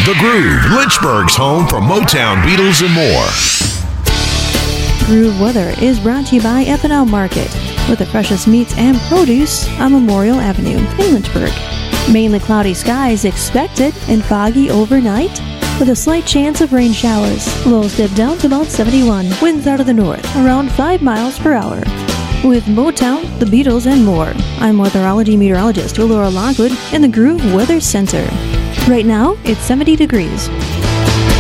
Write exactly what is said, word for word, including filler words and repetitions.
The Groove, Lynchburg's home for Motown, Beatles, and more. Groove Weather is brought to you by F and L Market, with the freshest meats and produce on Memorial Avenue in Lynchburg. Mainly cloudy skies expected and foggy overnight, with a slight chance of rain showers. Lows dip down to about seventy-one. Winds out of the north, around five miles per hour. With Motown, the Beatles, and more, I'm weatherology meteorologist Laura Lockwood in the Groove Weather Center. Right now, it's seventy degrees.